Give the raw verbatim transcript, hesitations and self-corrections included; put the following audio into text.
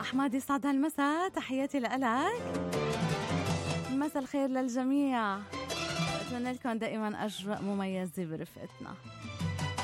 أحمد، يسعد هالمساء، تحياتي لألك، مساء الخير للجميع، أتمنى لكم دائما أجواء مميزة برفقتنا.